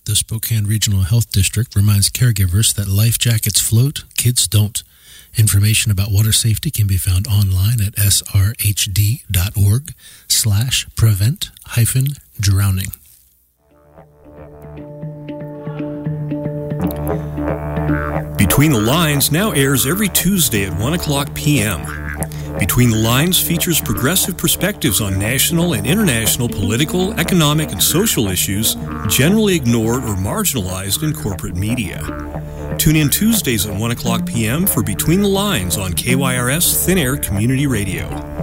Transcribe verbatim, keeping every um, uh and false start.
the Spokane Regional Health District reminds caregivers that life jackets float, kids don't. Information about water safety can be found online at srhd.org slash prevent hyphen drowning. Between the Lines now airs every Tuesday at one o'clock p.m. Between the Lines features progressive perspectives on national and international political, economic, and social issues generally ignored or marginalized in corporate media. Tune in Tuesdays at one o'clock p.m. for Between the Lines on K Y R S Thin Air Community Radio.